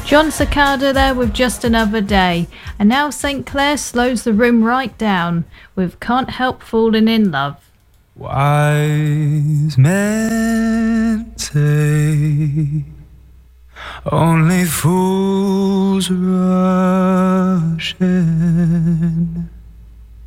John Cicada there with Just Another Day. And now St. Clair slows the room right down with Can't Help Falling in Love. Wise men say only fools rush in.